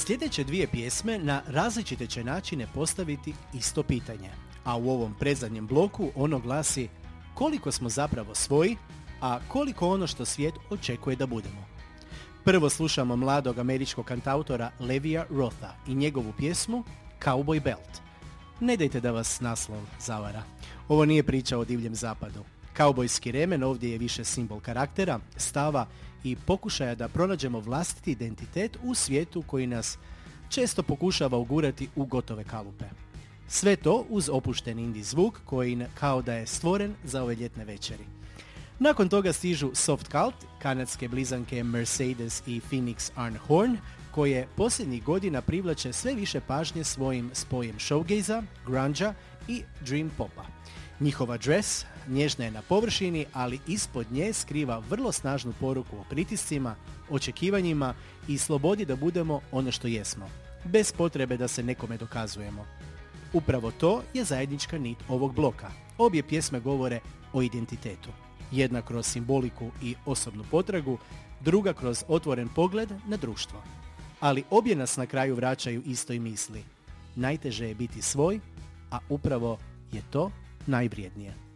Sljedeće dvije pjesme na različite će načine postaviti isto pitanje, a u ovom predzadnjem bloku ono glasi koliko smo zapravo svoji, a koliko ono što svijet očekuje da budemo. Prvo slušamo mladog američkog kantautora Levija Rotha i njegovu pjesmu Cowboy Belt. Ne dajte da vas naslov zavara. Ovo nije priča o divljem zapadu. Kaubojski remen ovdje je više simbol karaktera, stava i pokušaja da pronađemo vlastiti identitet u svijetu koji nas često pokušava ugurati u gotove kalupe. Sve to uz opušten indie zvuk koji kao da je stvoren za ove ljetne večeri. Nakon toga stižu Soft Cult, kanadske blizanke Mercedes i Phoenix Arn Horn, koje posljednjih godina privlače sve više pažnje svojim spojem showgaza, grunge-a i dream popa. Njihova dress nježna je na površini, ali ispod nje skriva vrlo snažnu poruku o pritiscima, očekivanjima i slobodi da budemo ono što jesmo, bez potrebe da se nekome dokazujemo. Upravo to je zajednička nit ovog bloka. Obje pjesme govore o identitetu. Jedna kroz simboliku i osobnu potragu, druga kroz otvoren pogled na društvo. Ali obje nas na kraju vraćaju istoj misli. Najteže je biti svoj, a upravo je to najvrijednije.